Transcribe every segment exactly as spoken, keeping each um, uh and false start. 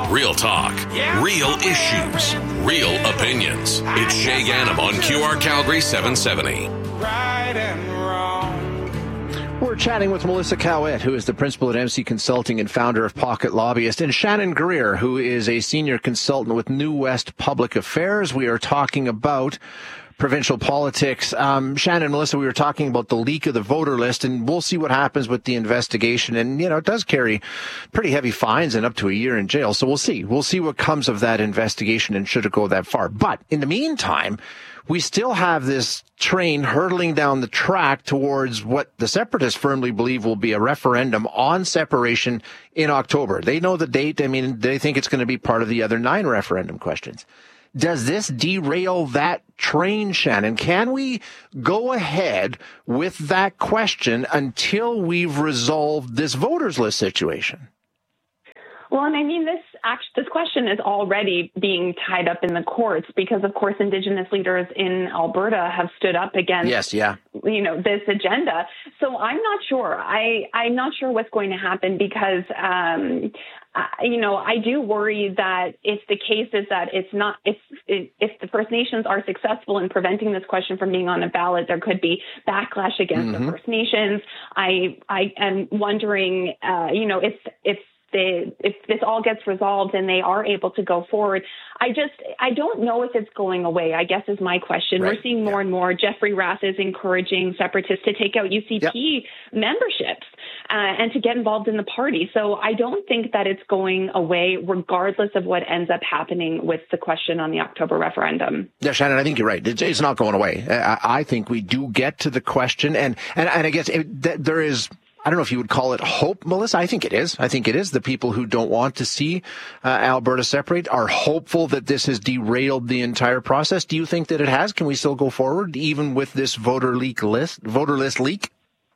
Real talk, real issues, real opinions. It's Shay Ganem on Q R Calgary seven seventy. Right and wrong. We're chatting with Melissa Cowett, who is the principal at M C Consulting and founder of Pocket Lobbyist, and Shannon Greer, who is a senior consultant with New West Public Affairs. We are talking about provincial politics. Um, Shannon, Melissa, we were talking about the leak of the voter list, and we'll see what happens with the investigation. And, you know, it does carry pretty heavy fines and up to a year in jail. So we'll see. We'll see what comes of that investigation and should it go that far. But in the meantime, we still have this train hurtling down the track towards what the separatists firmly believe will be a referendum on separation in October. They know the date. I mean, they think it's going to be part of the other nine referendum questions. Does this derail that train, Shannon? Can we go ahead with that question until we've resolved this voters list situation? Well, and I mean, this act, this question is already being tied up in the courts because, of course, Indigenous leaders in Alberta have stood up against, yes, yeah. you know, this agenda. So I'm not sure. I, I'm not sure what's going to happen because, um, I, you know, I do worry that if the case is that it's not, if, if the First Nations are successful in preventing this question from being on a ballot, there could be backlash against mm-hmm. the First Nations. I, I am wondering, uh, you know, if, if, They, if this all gets resolved and they are able to go forward, I just, I don't know if it's going away, I guess is my question. Right. We're seeing more yeah. and more. Jeffrey Rath is encouraging separatists to take out U C P yep. memberships uh, and to get involved in the party. So I don't think that it's going away regardless of what ends up happening with the question on the October referendum. Yeah, Shannon, I think you're right. It's not going away. I, I think we do get to the question and, and, and I guess it, th- there is... I don't know if you would call it hope, Melissa. I think it is. I think it is. The people who don't want to see uh, Alberta separate are hopeful that this has derailed the entire process. Do you think that it has? Can we still go forward even with this voter leak list, voter list leak?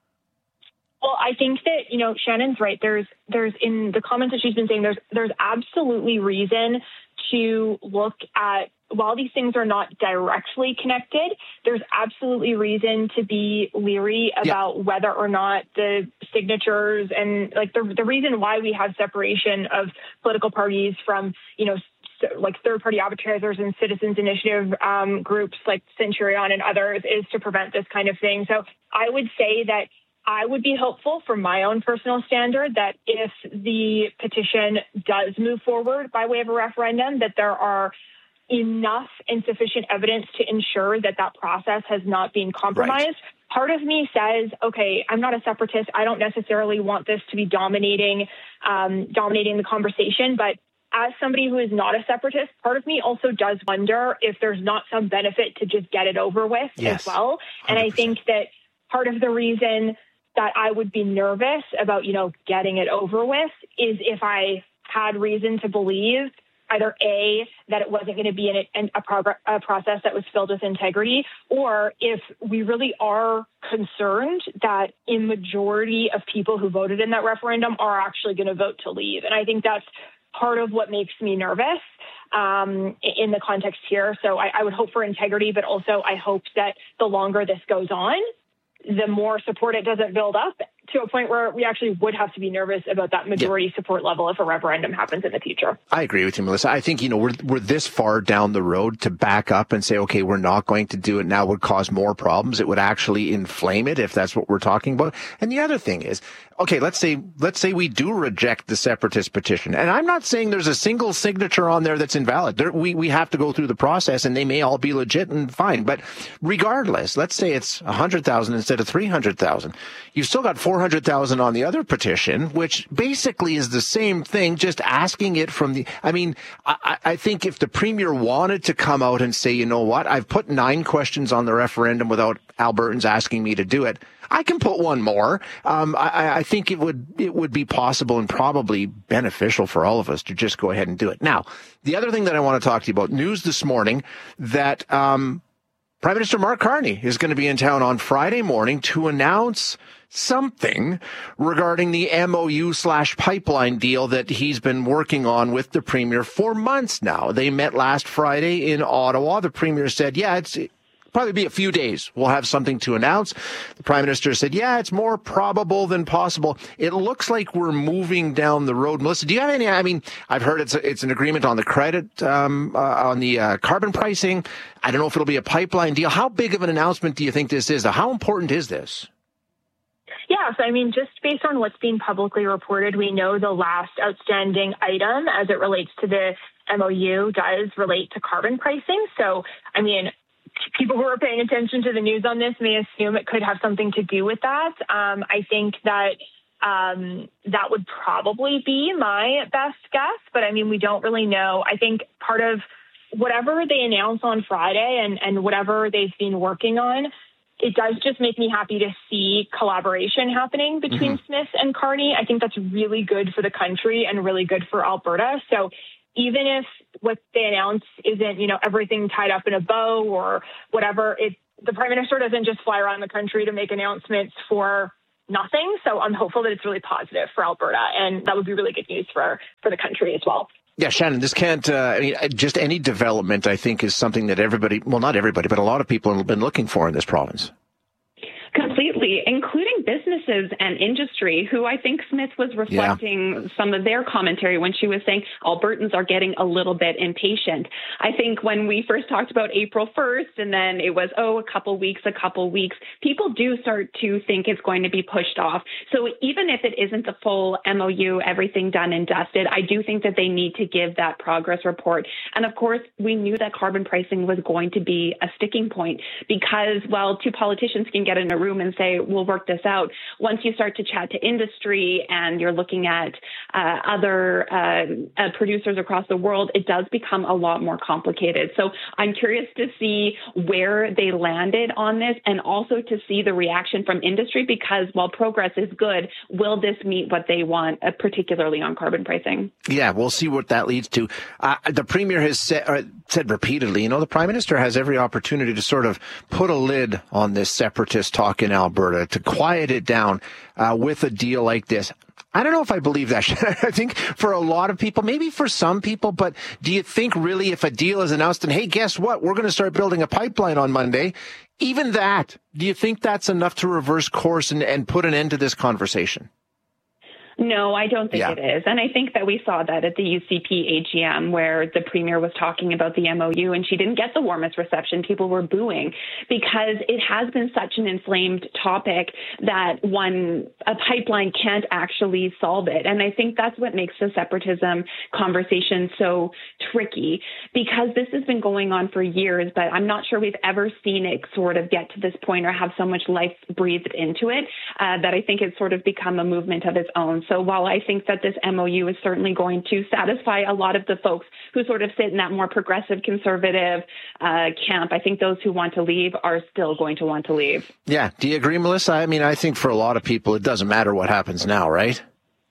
Well, I think that, you know, Shannon's right. There's, there's in the comments that she's been saying, there's, there's absolutely reason to look at, while these things are not directly connected, there's absolutely reason to be leery about yeah. whether or not the signatures and like the the reason why we have separation of political parties from, you know, like third-party advertisers and citizens initiative um, groups like Centurion and others is to prevent this kind of thing. So I would say that I would be hopeful from my own personal standard that if the petition does move forward by way of a referendum, that there are enough and sufficient evidence to ensure that that process has not been compromised. Right. Part of me says, okay, I'm not a separatist. I don't necessarily want this to be dominating, um, dominating the conversation. But as somebody who is not a separatist, part of me also does wonder if there's not some benefit to just get it over with yes. as well. one hundred percent. And I think that part of the reason that I would be nervous about, you know, getting it over with is if I had reason to believe either A, that it wasn't going to be an, an, a, prog- a process that was filled with integrity, or if we really are concerned that a majority of people who voted in that referendum are actually going to vote to leave. And I think that's part of what makes me nervous um, in the context here. So I, I would hope for integrity, but also I hope that the longer this goes on, the more support it doesn't build up to a point where we actually would have to be nervous about that majority yeah. support level if a referendum happens in the future. I agree with you, Melissa. I think, you know, we're we're this far down the road to back up and say, okay, we're not going to do it now would cause more problems. It would actually inflame it if that's what we're talking about. And the other thing is, okay, let's say let's say we do reject the separatist petition. And I'm not saying there's a single signature on there that's invalid. There, we, we have to go through the process and they may all be legit and fine. But regardless, let's say it's one hundred thousand instead of three hundred thousand. You've still got four hundred thousand on the other petition, which basically is the same thing, just asking it from the, I mean, I, I think if the premier wanted to come out and say, you know what, I've put nine questions on the referendum without Albertans asking me to do it, I can put one more. Um, I, I think it would, it would be possible and probably beneficial for all of us to just go ahead and do it. Now, the other thing that I want to talk to you about, news this morning that, um, Prime Minister Mark Carney is going to be in town on Friday morning to announce something regarding the M O U slash pipeline deal that he's been working on with the Premier for months now. They met last Friday in Ottawa. The Premier said, yeah, it's Probably be a few days. We'll have something to announce. The Prime Minister said, yeah, it's more probable than possible. It looks like we're moving down the road. Melissa, do you have any, I mean, I've heard it's a, it's an agreement on the credit, um, uh, on the uh, carbon pricing. I don't know if it'll be a pipeline deal. How big of an announcement do you think this is? How important is this? Yeah, so I mean, just based on what's being publicly reported, we know the last outstanding item as it relates to the M O U does relate to carbon pricing. So, I mean, people who are paying attention to the news on this may assume it could have something to do with that. Um, I think that um, that would probably be my best guess, but I mean, we don't really know. I think part of whatever they announce on Friday and, and whatever they've been working on, it does just make me happy to see collaboration happening between mm-hmm. Smith and Carney. I think that's really good for the country and really good for Alberta. So even if what they announce isn't, you know, everything tied up in a bow or whatever, it, the Prime Minister doesn't just fly around the country to make announcements for nothing. So I'm hopeful that it's really positive for Alberta, and that would be really good news for, for the country as well. Yeah, Shannon, this can't, uh, I mean, just any development, I think, is something that everybody, well, not everybody, but a lot of people have been looking for in this province. Completely, including businesses and industry, who I think Smith was reflecting yeah. some of their commentary when she was saying Albertans are getting a little bit impatient. I think when we first talked about April first, and then it was, oh, a couple weeks, a couple weeks, people do start to think it's going to be pushed off. So even if it isn't the full M O U, everything done and dusted, I do think that they need to give that progress report. And of course, we knew that carbon pricing was going to be a sticking point because, well, two politicians can get in a room and say, we'll work this out. Once you start to chat to industry and you're looking at uh, other uh, uh, producers across the world, it does become a lot more complicated. So I'm curious to see where they landed on this and also to see the reaction from industry, because while progress is good, will this meet what they want, uh, particularly on carbon pricing? Yeah, we'll see what that leads to. Uh, the Premier has said, uh, said repeatedly, you know, the Prime Minister has every opportunity to sort of put a lid on this separatist talk in Alberta, to quiet it down uh, with a deal like this. I don't know if I believe that. I think for a lot of people, maybe for some people, but do you think really if a deal is announced and, hey, guess what? We're going to start building a pipeline on Monday. Even that, do you think that's enough to reverse course and, and put an end to this conversation? No, I don't think yeah. it is. And I think that we saw that at the U C P A G M, where the Premier was talking about the M O U and she didn't get the warmest reception. People were booing because it has been such an inflamed topic that one, a pipeline can't actually solve it. And I think that's what makes the separatism conversation so tricky, because this has been going on for years, but I'm not sure we've ever seen it sort of get to this point or have so much life breathed into it uh, that I think it's sort of become a movement of its own. So while I think that this M O U is certainly going to satisfy a lot of the folks who sort of sit in that more progressive conservative uh, camp, I think those who want to leave are still going to want to leave. Yeah. Do you agree, Melissa? I mean, I think for a lot of people, it doesn't matter what happens now, right?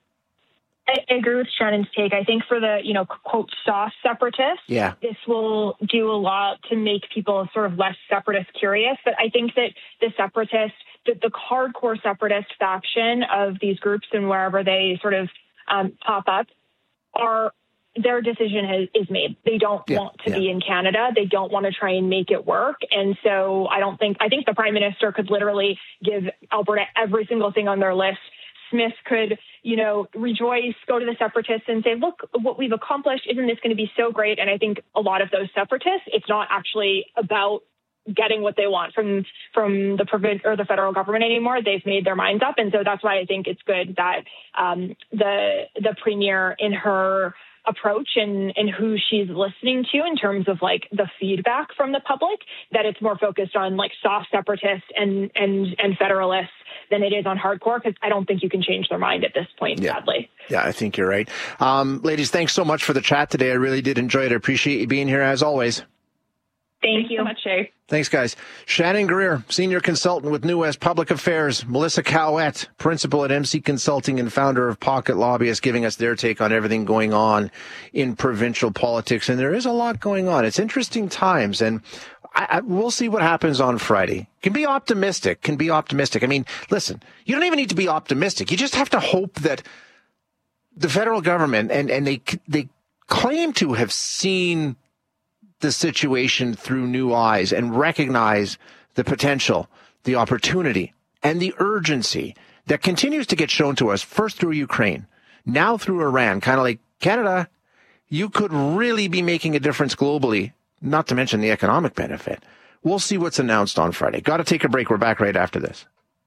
I agree with Shannon's take. I think for the, you know, quote, soft separatists, yeah. this will do a lot to make people sort of less separatist curious. But I think that the separatists, the, the hardcore separatist faction of these groups and wherever they sort of um, pop up, are their decision has, is made. They don't yeah, want to yeah. be in Canada. They don't want to try and make it work. And so I don't think, I think the Prime Minister could literally give Alberta every single thing on their list. Smith could, you know, rejoice, go to the separatists and say, look, what we've accomplished, isn't this going to be so great? And I think a lot of those separatists, it's not actually about getting what they want from from the province or the federal government anymore. They've made their minds up. And so that's why I think it's good that um, the the Premier in her approach and, and who she's listening to in terms of like the feedback from the public, that it's more focused on like soft separatists and and and federalists than it is on hardcore, because I don't think you can change their mind at this point, yeah. sadly. Yeah, I think you're right. Um, ladies, thanks so much for the chat today. I really did enjoy it. I appreciate you being here as always. Thank Thanks you so much, Shay. Thanks, guys. Shannon Greer, Senior Consultant with New West Public Affairs. Melissa Cowett, Principal at M C Consulting and founder of Pocket Lobbyists, giving us their take on everything going on in provincial politics. And there is a lot going on. It's interesting times, and I, I, we'll see what happens on Friday. Can be optimistic, can be optimistic. I mean, listen, you don't even need to be optimistic. You just have to hope that the federal government, and, and they they claim to have seen the situation through new eyes and recognize the potential, the opportunity, and the urgency that continues to get shown to us, first through Ukraine, now through Iran, kind of like, Canada, you could really be making a difference globally, not to mention the economic benefit. We'll see what's announced on Friday. Got to take a break. We're back right after this.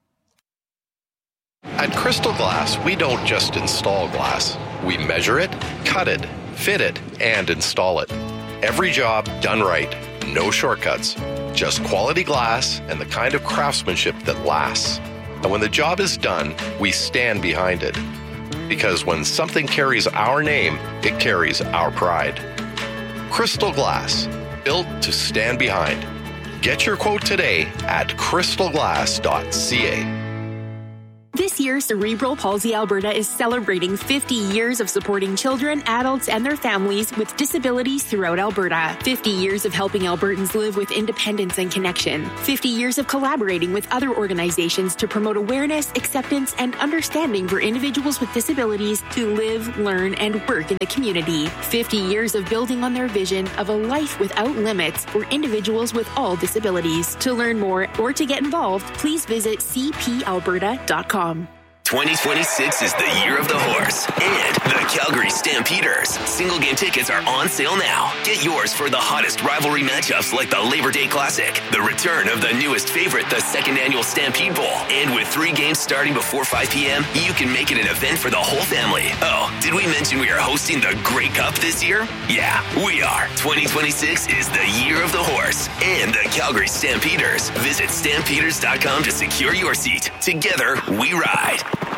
At Crystal Glass, we don't just install glass. We measure it, cut it, fit it, and install it. Every job done right. No shortcuts. Just quality glass and the kind of craftsmanship that lasts. And when the job is done, we stand behind it. Because when something carries our name, it carries our pride. Crystal Glass, built to stand behind. Get your quote today at crystal glass dot c a. This year, Cerebral Palsy Alberta is celebrating fifty years of supporting children, adults, and their families with disabilities throughout Alberta. fifty years of helping Albertans live with independence and connection. fifty years of collaborating with other organizations to promote awareness, acceptance, and understanding for individuals with disabilities to live, learn, and work in the community. fifty years of building on their vision of a life without limits for individuals with all disabilities. To learn more or to get involved, please visit c p alberta dot com. twenty twenty-six is the year of the horse and the Calgary Stampeders. Single game tickets are on sale now. Get yours for the hottest rivalry matchups like the Labor Day Classic, the return of the newest favorite, the second annual Stampede Bowl. And with three games starting before five p.m., you can make it an event for the whole family. Oh, did we mention we are hosting the Grey Cup this year? Yeah, we are. twenty twenty-six is the year of the horse and the Calgary Stampeders. Visit stampeders dot com to secure your seat. Together, we ride.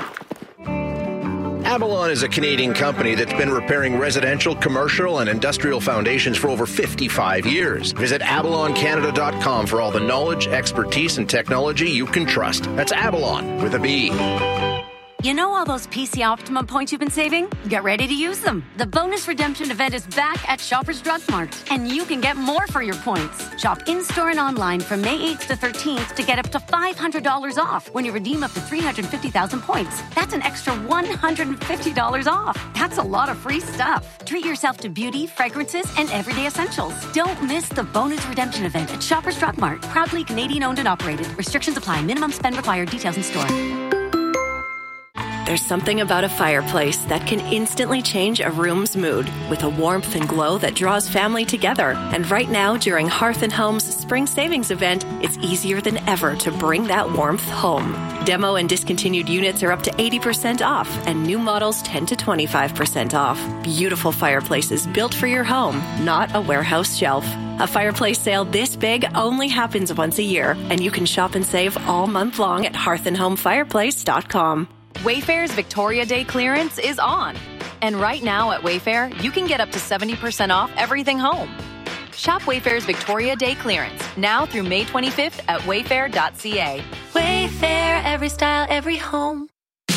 Avalon is a Canadian company that's been repairing residential, commercial, and industrial foundations for over fifty-five years. Visit avalon canada dot com for all the knowledge, expertise, and technology you can trust. That's Avalon with a B. You know all those P C Optimum points you've been saving? Get ready to use them. The bonus redemption event is back at Shoppers Drug Mart, and you can get more for your points. Shop in-store and online from May eighth to thirteenth to get up to five hundred dollars off when you redeem up to three hundred fifty thousand points. That's an extra one hundred fifty dollars off. That's a lot of free stuff. Treat yourself to beauty, fragrances, and everyday essentials. Don't miss the bonus redemption event at Shoppers Drug Mart. Proudly Canadian owned and operated. Restrictions apply. Minimum spend required. Details in store. There's something about a fireplace that can instantly change a room's mood with a warmth and glow that draws family together. And right now, during Hearth and Home's Spring Savings event, it's easier than ever to bring that warmth home. Demo and discontinued units are up to eighty percent off, and new models ten to twenty-five percent off. Beautiful fireplaces built for your home, not a warehouse shelf. A fireplace sale this big only happens once a year, and you can shop and save all month long at hearth and home fireplace dot com. Wayfair's Victoria Day clearance is on. And right now at Wayfair, you can get up to seventy percent off everything home. Shop Wayfair's Victoria Day clearance now through May twenty-fifth at wayfair dot c a. Wayfair, every style, every home.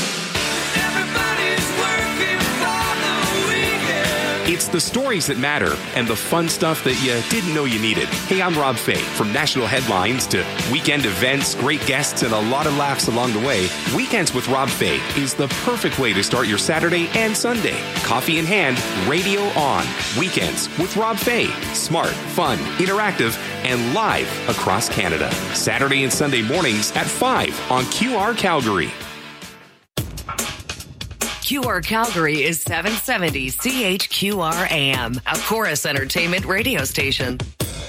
It's the stories that matter and the fun stuff that you didn't know you needed. Hey, I'm Rob Fay. From national headlines to weekend events, great guests, and a lot of laughs along the way, Weekends with Rob Fay is the perfect way to start your Saturday and Sunday. Coffee in hand, radio on. Weekends with Rob Fay. Smart, fun, interactive, and live across Canada. Saturday and Sunday mornings at five on Q R Calgary. Q R Calgary is seven seventy C H Q R A M, a Chorus Entertainment radio station.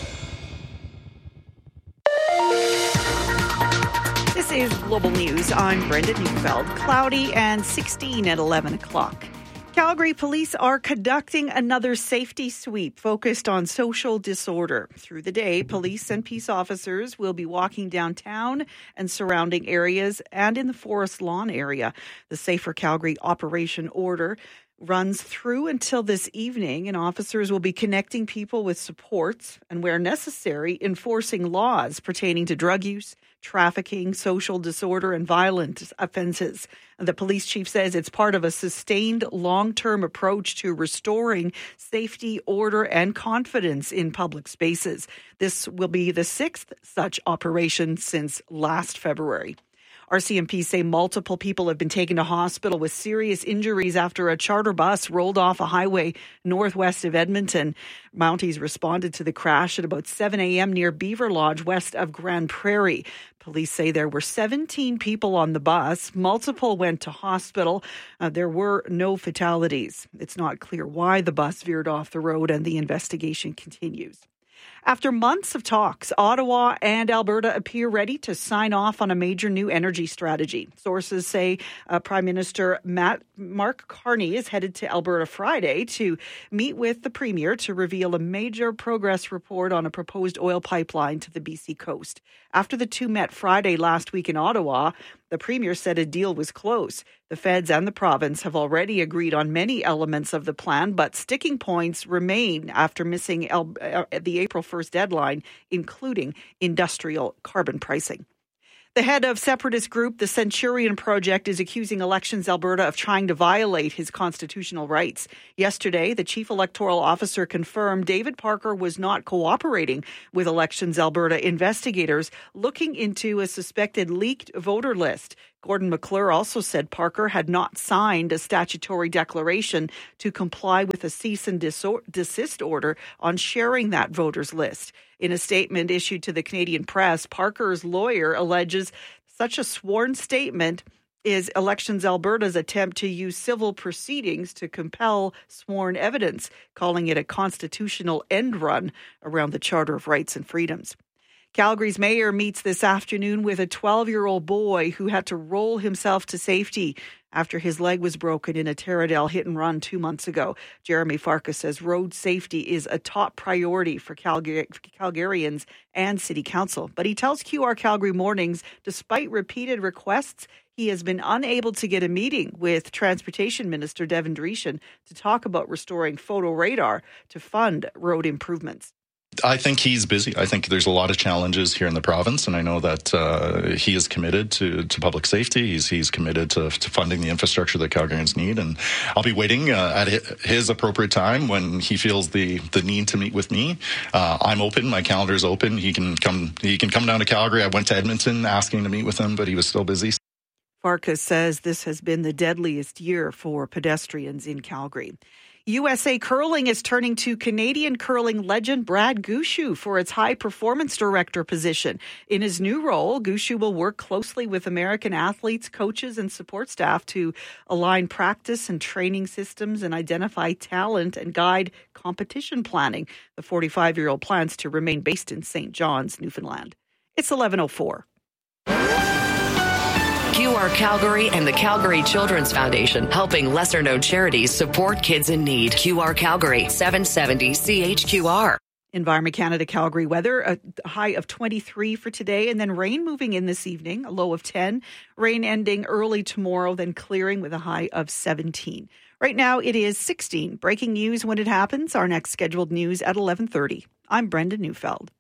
This is Global News. I'm Brenda Neufeld. Cloudy and sixteen at eleven o'clock. Calgary police are conducting another safety sweep focused on social disorder. Through the day, police and peace officers will be walking downtown and surrounding areas and in the Forest Lawn area. The Safer Calgary Operation Order runs through until this evening, and officers will be connecting people with supports and, where necessary, enforcing laws pertaining to drug use, trafficking, social disorder, and violent offenses. The police chief says it's part of a sustained long-term approach to restoring safety, order, and confidence in public spaces. This will be the sixth such operation since last February. R C M P say multiple people have been taken to hospital with serious injuries after a charter bus rolled off a highway northwest of Edmonton. Mounties responded to the crash at about seven a.m. near Beaver Lodge, west of Grand Prairie. Police say there were seventeen people on the bus. Multiple went to hospital. Uh, there were no fatalities. It's not clear why the bus veered off the road, and the investigation continues. After months of talks, Ottawa and Alberta appear ready to sign off on a major new energy strategy. Sources say uh, Prime Minister Matt, Mark Carney is headed to Alberta Friday to meet with the Premier to reveal a major progress report on a proposed oil pipeline to the B C coast. After the two met Friday last week in Ottawa, the Premier said a deal was close. The feds and the province have already agreed on many elements of the plan, but sticking points remain after missing El- uh, the April first deadline, including industrial carbon pricing. The head of separatist group, the Centurion Project, is accusing Elections Alberta of trying to violate his constitutional rights. Yesterday, the chief electoral officer confirmed David Parker was not cooperating with Elections Alberta investigators looking into a suspected leaked voter list. Gordon McClure also said Parker had not signed a statutory declaration to comply with a cease and desist order on sharing that voters list. In a statement issued to the Canadian press, Parker's lawyer alleges such a sworn statement is Elections Alberta's attempt to use civil proceedings to compel sworn evidence, calling it a constitutional end run around the Charter of Rights and Freedoms. Calgary's mayor meets this afternoon with a twelve-year-old boy who had to roll himself to safety after his leg was broken in a Taradell hit and run two months ago. Jeremy Farkas says road safety is a top priority for Calgary, Calgarians and City Council. But he tells Q R Calgary Mornings, despite repeated requests, he has been unable to get a meeting with Transportation Minister Devin Dreeshen to talk about restoring photo radar to fund road improvements. I think he's busy. I think there's a lot of challenges here in the province, and I know that uh, he is committed to, to public safety. He's he's committed to, to funding the infrastructure that Calgarians need, and I'll be waiting uh, at his appropriate time when he feels the, the need to meet with me. Uh, I'm open. My calendar is open. He can come. He can come down to Calgary. I went to Edmonton asking to meet with him, but he was still busy. Farkas says this has been the deadliest year for pedestrians in Calgary. U S A Curling is turning to Canadian curling legend Brad Gushue for its high performance director position. In his new role, Gushue will work closely with American athletes, coaches, and support staff to align practice and training systems and identify talent and guide competition planning. The forty-five-year-old plans to remain based in Saint John's, Newfoundland. It's eleven oh four. Q R Calgary and the Calgary Children's Foundation, helping lesser-known charities support kids in need. Q R Calgary, seven seventy C H Q R. Environment Canada Calgary weather, a high of twenty-three for today, and then rain moving in this evening, a low of ten. Rain ending early tomorrow, then clearing with a high of seventeen. Right now it is sixteen. Breaking news when it happens. Our next scheduled news at eleven thirty. I'm Brenda Neufeld.